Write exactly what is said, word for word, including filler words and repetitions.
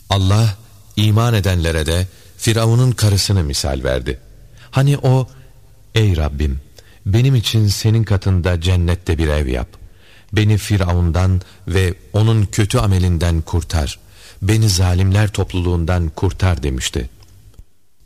Allah iman edenlere de Firavun'un karısını misal verdi. Hani o, ey Rabbim, benim için senin katında cennette bir ev yap. Beni Firavun'dan ve onun kötü amelinden kurtar. Beni zalimler topluluğundan kurtar demişti.